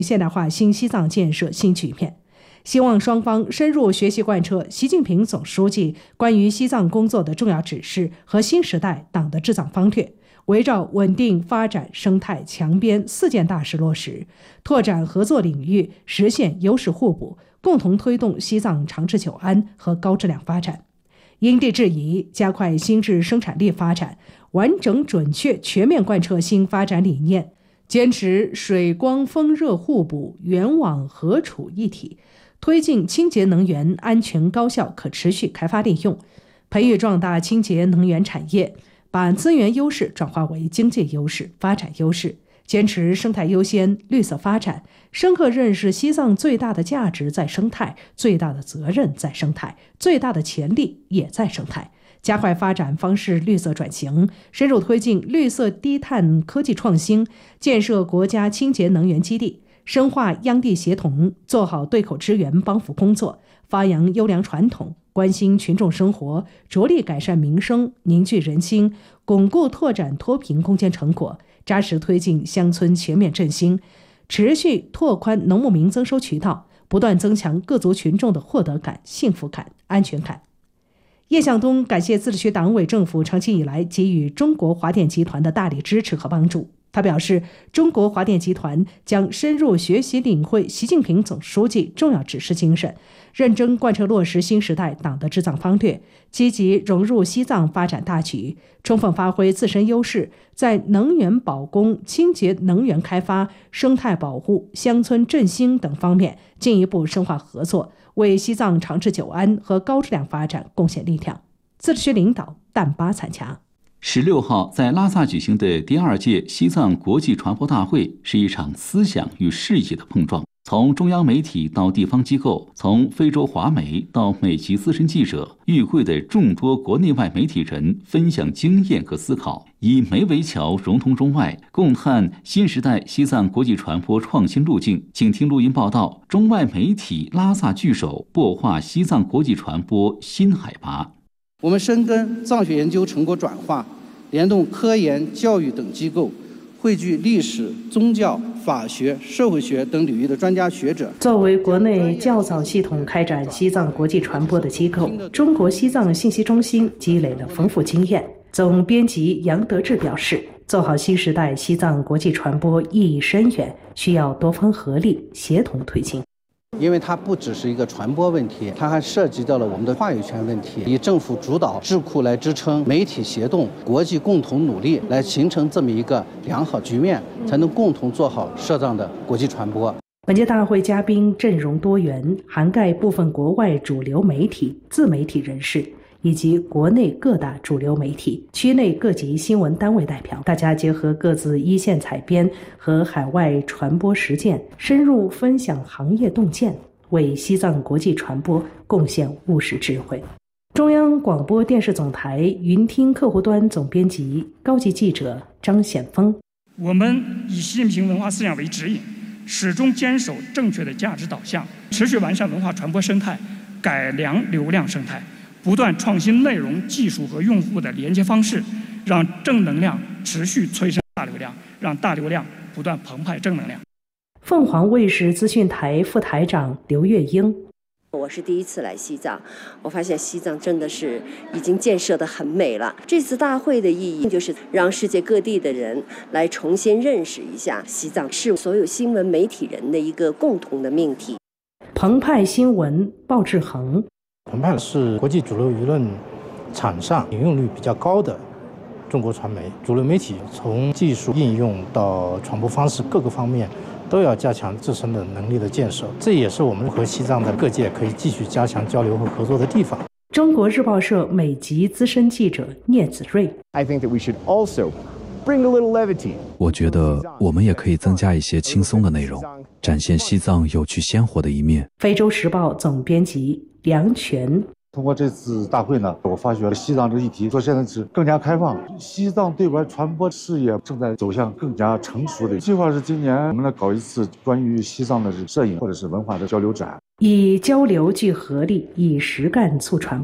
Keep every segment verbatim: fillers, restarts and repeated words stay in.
现代化新西藏建设新局面。希望双方深入学习贯彻习近平总书记关于西藏工作的重要指示和新时代党的治藏方略，围绕稳定发展、生态强边四件大事落实，拓展合作领域，实现优势互补，共同推动西藏长治久安和高质量发展。因地制宜，加快新质生产力发展，完整准确全面贯彻新发展理念，坚持水光风热互补、源网合处一体，推进清洁能源安全高效可持续开发利用，培育壮大清洁能源产业，把资源优势转化为经济优势、发展优势，坚持生态优先、绿色发展，深刻认识西藏最大的价值在生态，最大的责任在生态，最大的潜力也在生态，加快发展方式绿色转型，深入推进绿色低碳科技创新，建设国家清洁能源基地，深化央地协同，做好对口支援帮扶工作，发扬优良传统，关心群众生活，着力改善民生，凝聚人心，巩固拓展脱贫攻坚成果，扎实推进乡村全面振兴，持续拓宽农牧民增收渠道，不断增强各族群众的获得感、幸福感、安全感。叶向东感谢自治区党委政府长期以来给予中国华电集团的大力支持和帮助。他表示，中国华电集团将深入学习领会习近平总书记重要指示精神，认真贯彻落实新时代党的治藏方略，积极融入西藏发展大局，充分发挥自身优势，在能源保供、清洁能源开发、生态保护、乡村振兴等方面进一步深化合作，为西藏长治久安和高质量发展贡献力量。自治区领导淡巴参加。 十六号在拉萨举行的第二届西藏国际传播大会是一场思想与事业的碰撞，从中央媒体到地方机构，从非洲华媒到美籍资深记者，与会的众多国内外媒体人分享经验和思考，以媒为桥，融通中外，共探新时代西藏国际传播创新路径。请听录音报道：中外媒体拉萨聚首，擘画西藏国际传播新海拔。 我们深耕藏学研究成果转化，联动科研、教育等机构，汇聚历史、宗教、法学、社会学等领域的专家学者。 作为国内较早系统开展西藏国际传播的机构，中国西藏信息中心积累了丰富经验。总编辑杨德志表示，做好新时代西藏国际传播意义深远，需要多方合力，协同推进。 因为它不只是一个传播问题，它还涉及到了我们的话语权问题，以政府主导、智库来支撑，媒体协动，国际共同努力，来形成这么一个良好局面，才能共同做好涉藏的国际传播。 本届大会嘉宾阵容多元，涵盖部分国外主流媒体、自媒体人士，以及国内各大主流媒体、区内各级新闻单位代表，大家结合各自一线采编和海外传播实践，深入分享行业洞见，为西藏国际传播贡献务实智慧。中央广播电视总台云听客户端总编辑、高级记者张显峰： 我们以习近平文化思想为指引，始终坚守正确的价值导向，持续完善文化传播生态，改良流量生态，不断创新内容、技术和用户的连接方式，让正能量持续催生大流量，让大流量不断澎湃正能量。 凤凰卫视资讯台副台长刘月英： 我是第一次来西藏，我发现西藏真的是已经建设得很美了。这次大会的意义就是让世界各地的人来重新认识一下西藏，是所有新闻媒体人的一个共同的命题。 澎湃新闻鲍志恒： 澎湃是国际主流舆论场上引用率比较高的中国传媒，主流媒体从技术应用到传播方式各个方面都要加强自身的能力的建设，这也是我们和西藏的各界可以继续加强交流和合作的地方。 中国日报社美籍资深记者聂子睿： I think that we should also bring a little levity. 我觉得我们也可以增加一些轻松的内容，展现西藏有趣鲜活的一面。 非洲时报总编辑梁全： 通过这次大会呢，我发觉了西藏这个议题说现在是更加开放，西藏对外传播事业正在走向更加成熟的计划。是今年我们来搞一次关于西藏的摄影或者是文化的交流展， 以交流聚合力，以实干促传播。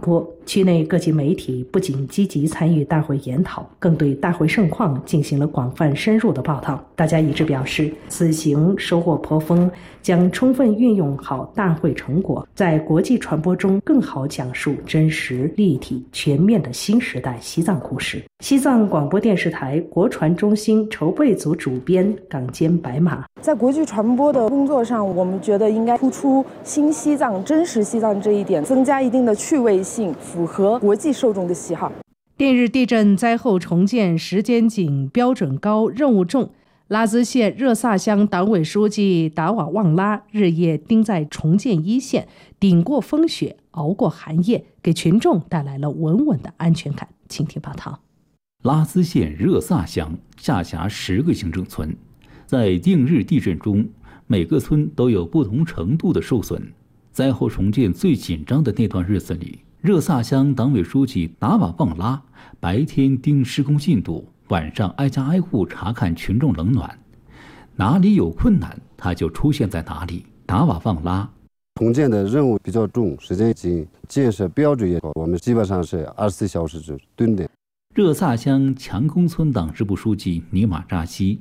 区内各级媒体不仅积极参与大会研讨，更对大会盛况进行了广泛深入的报道。大家一致表示，此行收获颇丰，将充分运用好大会成果，在国际传播中更好讲述真实、立体、全面的新时代西藏故事。西藏广播电视台国传中心筹备组主编岗坚白马， 在国际传播的工作上，我们觉得应该突出新西藏、真实西藏这一点，增加一定的趣味性，符合国际受众的喜好。 滇日地震灾后重建时间紧、标准高、任务重。拉孜县热萨乡党委书记达瓦旺拉日夜盯在重建一线，顶过风雪，熬过寒夜，给群众带来了稳稳的安全感。请听报道。 拉孜县热萨乡下辖十个行政村，在滇日地震中，每个村都有不同程度的受损。灾后重建最紧张的那段日子里，热萨乡党委书记达瓦旺拉白天盯施工进度，晚上挨家挨户查看群众冷暖，哪里有困难他就出现在哪里。达瓦旺拉重建的任务比较重，时间紧，建设标准也高，我们基本上是二十四小时就蹲点。 热萨乡强公村党支部书记尼玛扎西，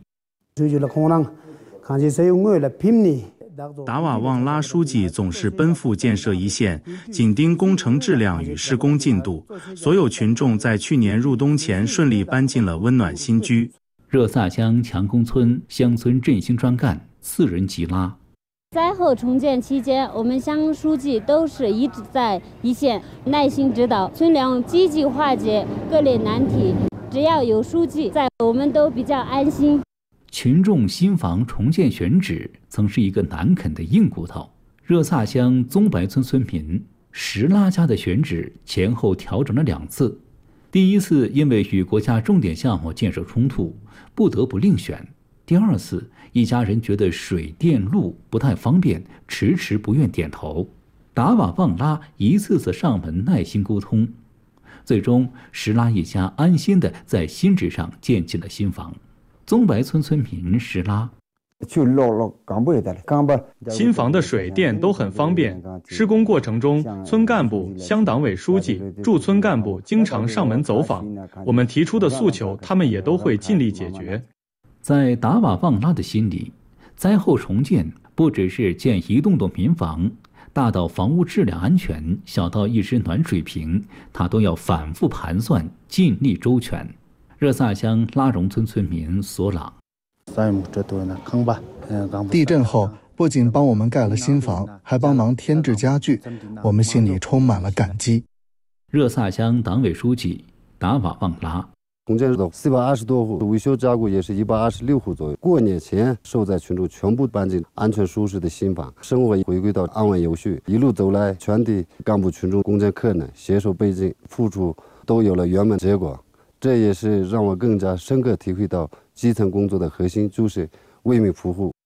达瓦旺拉书记总是奔赴建设一线，紧盯工程质量与施工进度。所有群众在去年入冬前顺利搬进了温暖新居。 热萨乡强公村乡村振兴专干四人吉拉。 灾后重建期间，我们乡书记都是一直在一线，耐心指导村良，积极化解各类难题。只要有书记在，我们都比较安心。 群众新房重建选址曾是一个难啃的硬骨头。热萨乡宗白村村民石拉家的选址前后调整了两次，第一次因为与国家重点项目建设冲突，不得不另选。第二次，一家人觉得水电路不太方便，迟迟不愿点头。达瓦旺拉一次次上门耐心沟通，最终石拉一家安心地在新址上建起了新房。宗白村村民石拉， 新房的水电都很方便，施工过程中，村干部、乡党委书记、驻村干部经常上门走访，我们提出的诉求，他们也都会尽力解决。 在达瓦旺拉的心里，灾后重建不只是建一栋栋民房，大到房屋质量安全，小到一只暖水瓶，他都要反复盘算，尽力周全。热萨乡拉荣村村民索朗， 地震后不仅帮我们盖了新房，还帮忙添置家具，我们心里充满了感激。 热萨乡党委书记达瓦旺拉， 重建的四百二十多户，维修加固也是一百二十六户左右。过年前，受灾群众全部搬进安全舒适的新房，生活回归到安稳有序。一路走来，全体干部群众攻坚克难，携手备进，付出都有了圆满结果。这也是让我更加深刻体会到基层工作的核心就是为民服务。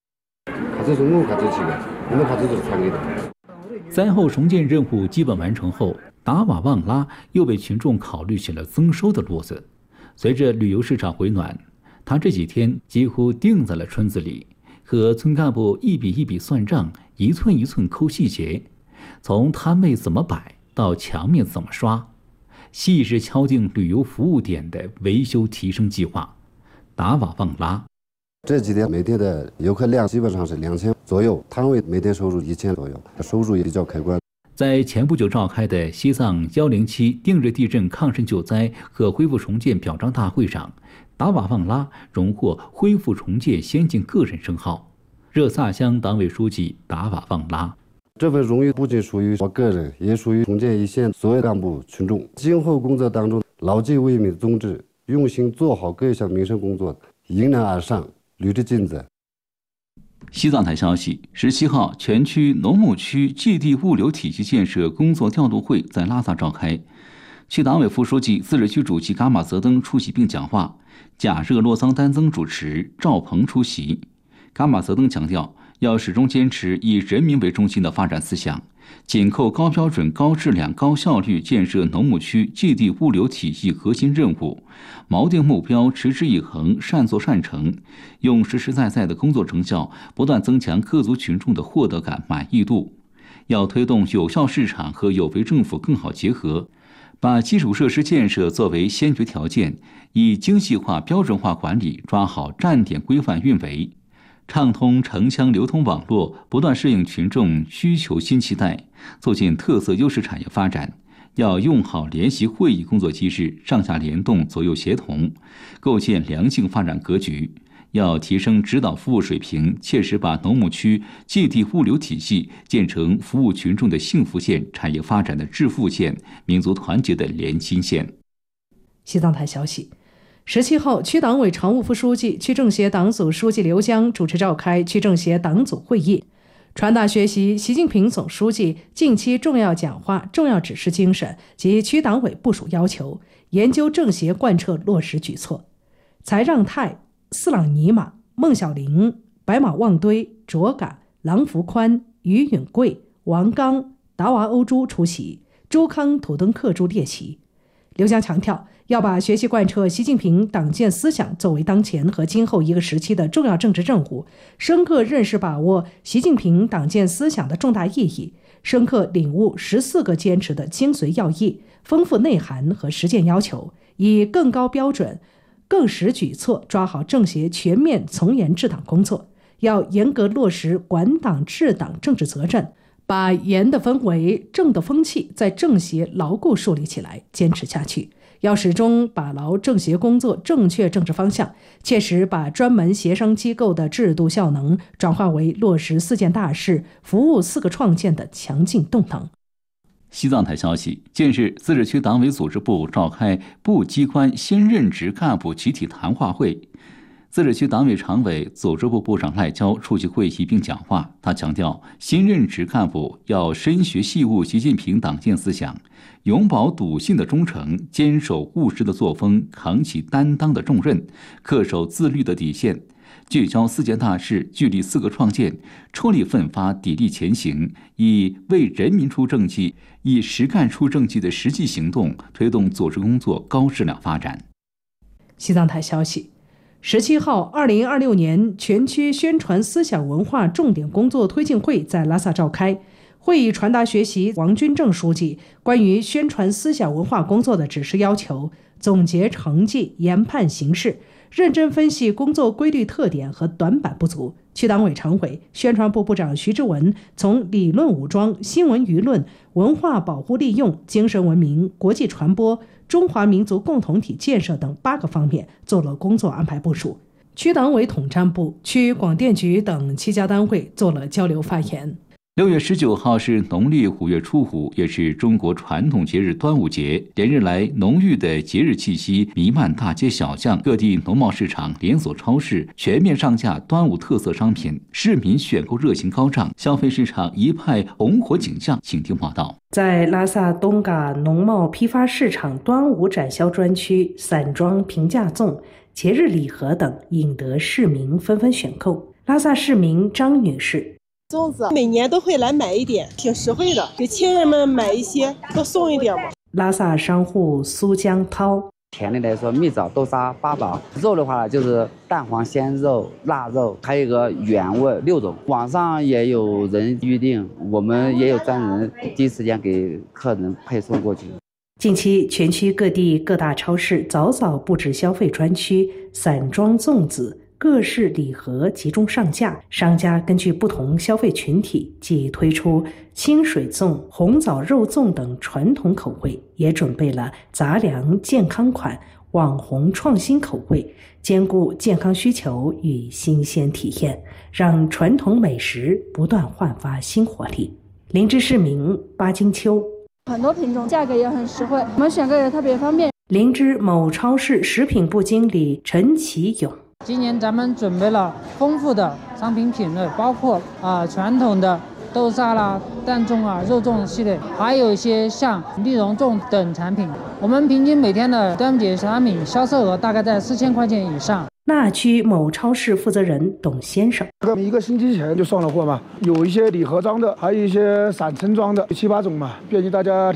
灾后重建任务基本完成后，达瓦旺拉又为群众考虑起了增收的路子。随着旅游市场回暖，他这几天几乎定在了村子里，和村干部一笔一笔算账，一寸一寸抠细节，从摊位怎么摆到墙面怎么刷，细致敲定旅游服务点的维修提升计划。达瓦旺拉， 这几天每天的游客量基本上是两千左右，摊位每天收入一千左右，收入也比较可观。 在前不久召开的西藏幺零七滇日地震抗震救灾和恢复重建表彰大会上，达瓦旺拉荣获恢复重建先进个人称号。热萨乡党委书记达瓦旺拉， 这份荣誉不仅属于我个人，也属于重建一线所有干部群众。今后工作当中，牢记为民宗旨，用心做好各项民生工作，迎难而上，履职尽责。 西藏台消息，十七号，全区农牧区基地物流体系建设工作调度会在拉萨召开。区党委副书记、自治区主席噶玛泽登出席并讲话，贾热洛桑丹增主持，赵鹏出席。噶玛泽登强调，要始终坚持以人民为中心的发展思想，紧扣高标准、高质量、高效率建设农牧区基地物流体系核心任务，锚定目标，持之以恒，善作善成，用实实在在的工作成效不断增强各族群众的获得感、满意度。要推动有效市场和有为政府更好结合， 把基础设施建设作为先决条件，以精细化、标准化管理抓好站点规范运维，畅通城乡流通网络，不断适应群众需求新期待，促进特色优势产业发展。要用好联席会议工作机制，上下联动，左右协同，构建良性发展格局。要提升指导服务水平，切实把农牧区寄递物流体系建成服务群众的幸福线、产业发展的致富线、民族团结的连心线。 西藏台消息，十七号，区党委常务副书记、区政协党组书记刘江主持召开区政协党组会议，传达学习习近平总书记近期重要讲话、重要指示精神及区党委部署要求，研究政协贯彻落实举措。才让泰、斯朗尼玛、孟小玲、白马旺堆、卓嘎、郎福宽、于允贵、王刚、达娃欧珠出席，朱康土登克珠列席。刘江强调，要把学习贯彻习近平党建思想作为当前和今后一个时期的重要政治任务，深刻认识把握习近平党建思想的重大意义，深刻领悟十四个坚持的精髓要义、丰富内涵和实践要求，以更高标准、更实举措抓好政协全面从严治党工作。要严格落实管党治党政治责任，把严的氛围、正的风气在政协牢固树立起来，坚持下去。要始终把牢政协工作正确政治方向，切实把专门协商机构的制度效能转化为落实四件大事、服务四个创建的强劲动能。 西藏台消息，近日，自治区党委组织部召开部机关新任职干部集体谈话会。自治区党委常委、组织部部长赖娇出席会议并讲话。他强调，新任职干部要深学细悟习近平党建思想，永葆笃信的忠诚，坚守务实的作风，扛起担当的重任，恪守自律的底线，聚焦四件大事，聚力四个创建，出力奋发，砥砺前行，以为人民出政绩、以实干出政绩的实际行动，推动组织工作高质量发展。 西藏台消息，十七号，二零二六年全区宣传思想文化重点工作推进会在拉萨召开。会议传达学习王军正书记关于宣传思想文化工作的指示要求，总结成绩，研判形势，认真分析工作规律特点和短板不足。区党委常委、宣传部部长徐志文从理论武装、新闻舆论、文化保护利用、精神文明、国际传播、中华民族共同体建设等八个方面做了工作安排部署。区党委统战部、区广电局等七家单位做了交流发言。 六月十九号是农历五月初五，也是中国传统节日端午节。连日来，浓郁的节日气息弥漫大街小巷，各地农贸市场、连锁超市全面上架端午特色商品，市民选购热情高涨，消费市场一派红火景象。请听报道。 在拉萨东嘎农贸批发市场端午展销专区，散装、平价粽、节日礼盒等引得市民纷纷选购。拉萨市民张女士， 粽子每年都会来买一点，挺实惠的，给亲人们买一些，多送一点嘛。 拉萨商户苏江涛， 甜的来说，蜜枣、豆沙、八宝；肉的话就是蛋黄鲜肉、腊肉，还有一个原味六种。网上也有人预定，我们也有专人第一时间给客人配送过去。 近期，全区各地各大超市早早布置消费专区，散装粽子、各式礼盒集中上架，商家根据不同消费群体，既推出清水粽、红枣肉粽等传统口味，也准备了杂粮健康款、网红创新口味，兼顾健康需求与新鲜体验，让传统美食不断焕发新活力。林芝市民巴金秋， 很多品种价格也很实惠，我们选购也特别方便。 林芝某超市食品部经理陈启勇， 今年咱们准备了丰富的商品品类，包括啊、呃、传统的豆沙啦、蛋粽啊、肉粽系列，还有一些像栗蓉粽等产品。我们平均每天的端午节产品销售额大概在四千块钱以上。 那区某超市负责人董先生， 一个星期前就上了货嘛，有一些礼盒装的，还有一些散称装的，七八种嘛，便于大家挑选。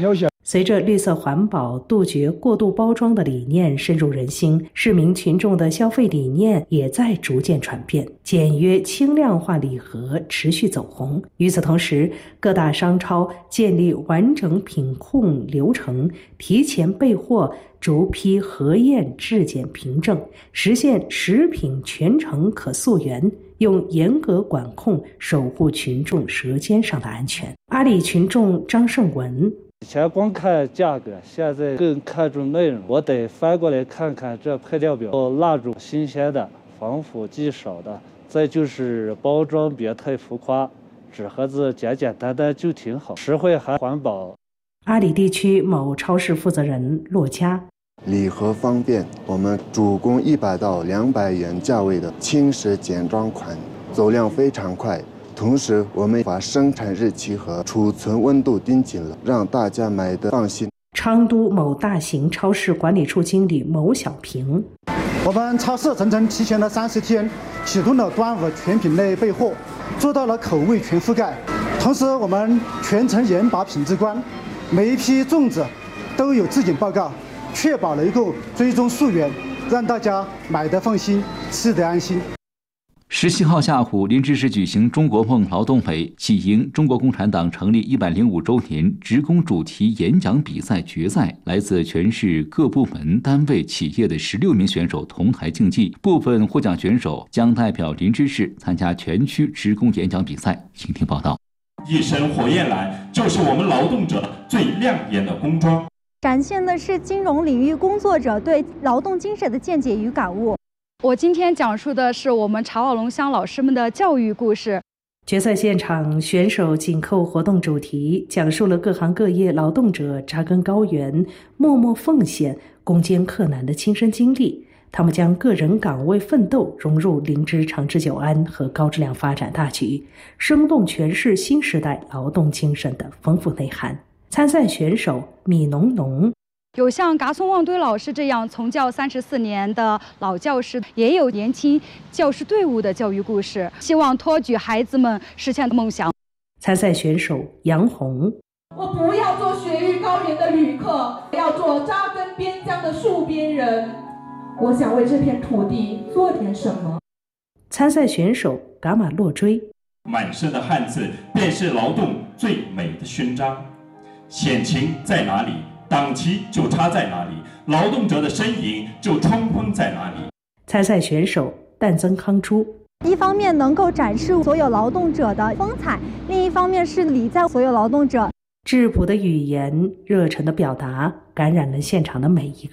随着绿色环保、杜绝过度包装的理念深入人心，市民群众的消费理念也在逐渐转变，简约轻量化礼盒持续走红。与此同时，各大商超建立完整品控流程，提前备货，逐批核验质检凭证，实现食品全程可溯源，用严格管控守护群众舌尖上的安全。阿里群众张胜文， 以前光看价格，现在更看重内容。我得翻过来看看这配料表，蜡烛新鲜的，防腐剂少的，再就是包装别太浮夸，纸盒子简简单单就挺好，实惠还环保。 阿里地区某超市负责人骆佳， 礼盒方便，我们主攻一百到两百元价位的轻食简装款，走量非常快。同时，我们把生产日期和储存温度盯紧了，让大家买得放心。 昌都某大型超市管理处经理牟小平， 我们超市整整提前了三十天，启动了端午全品类备货，做到了口味全覆盖。同时，我们全程严把品质关，每一批粽子都有质检报告，确保能够追踪溯源，让大家买得放心，吃得安心。 十七号下午，林芝市举行中国梦劳动委喜迎中国共产党成立一百零五周年职工主题演讲比赛决赛，来自全市各部门、单位、企业的十六名选手同台竞技，部分获奖选手将代表林芝市参加全区职工演讲比赛。请听报道。 一身火焰蓝就是我们劳动者最亮眼的工装， 展现的是金融领域工作者对劳动精神的见解与感悟。我今天讲述的是我们茶瓦龙乡老师们的教育故事。 决赛现场，选手紧扣活动主题，讲述了各行各业劳动者扎根高原、默默奉献、攻坚克难的亲身经历。他们将个人岗位奋斗融入林芝长治久安和高质量发展大局，生动诠释新时代劳动精神的丰富内涵。参赛选手米农农。 有像嘎松旺堆老师这样从教三十四年的老教师，也有年轻教师队伍的教育故事，希望托举孩子们实现梦想。 参赛选手杨红， 我不要做雪域高原的旅客，要做扎根边疆的戍边人。我想为这片土地做点什么。 参赛选手噶玛洛追， 满身的汉字便是劳动最美的勋章，险情在哪里？党旗就插在哪里，劳动者的身影就冲锋在哪里。 参赛选手但曾康珠， 一方面能够展示所有劳动者的风采，另一方面是礼在所有劳动者。 质朴的语言，热忱的表达，感染了现场的每一个